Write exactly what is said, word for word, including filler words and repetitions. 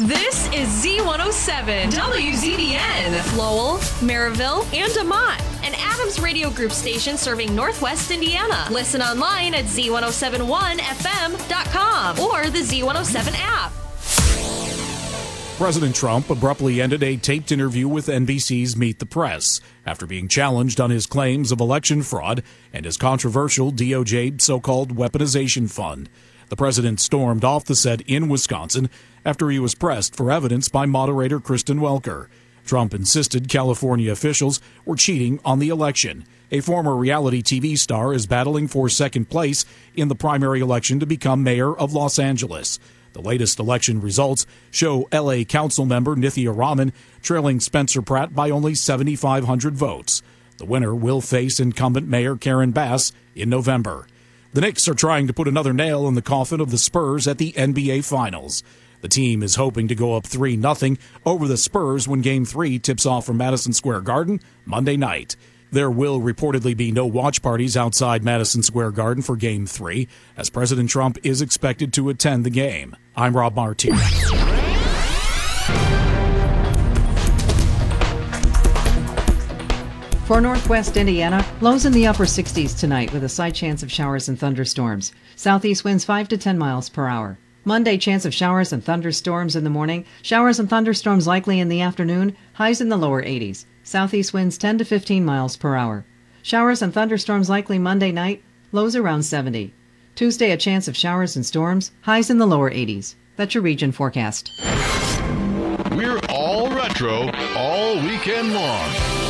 This is Z one oh seven, W Z B N, Lowell, Maryville, and DeMont, an Adams Radio Group station serving Northwest Indiana. Listen online at Z one oh seven one F M dot com or the Z one oh seven app. President Trump abruptly ended a taped interview with N B C's Meet the Press after being challenged on his claims of election fraud and his controversial D O J so-called weaponization fund. The president stormed off the set in Wisconsin after he was pressed for evidence by moderator Kristen Welker. Trump insisted California officials were cheating on the election. A former reality T V star is battling for second place in the primary election to become mayor of Los Angeles. The latest election results show L A Council member Nithya Raman trailing Spencer Pratt by only seven thousand five hundred votes. The winner will face incumbent Mayor Karen Bass in November. The Knicks are trying to put another nail in the coffin of the Spurs at the N B A Finals. The team is hoping to go up three nothing over the Spurs when Game three tips off from Madison Square Garden Monday night. There will reportedly be no watch parties outside Madison Square Garden for Game three, as President Trump is expected to attend the game. I'm Rob Martinez. For Northwest Indiana, lows in the upper sixties tonight with a slight chance of showers and thunderstorms. Southeast winds five to ten miles per hour. Monday, chance of showers and thunderstorms in the morning. Showers and thunderstorms likely in the afternoon. Highs in the lower eighties. Southeast winds ten to fifteen miles per hour. Showers and thunderstorms likely Monday night. Lows around seventy. Tuesday, a chance of showers and storms. Highs in the lower eighties. That's your region forecast. We're all retro all weekend long.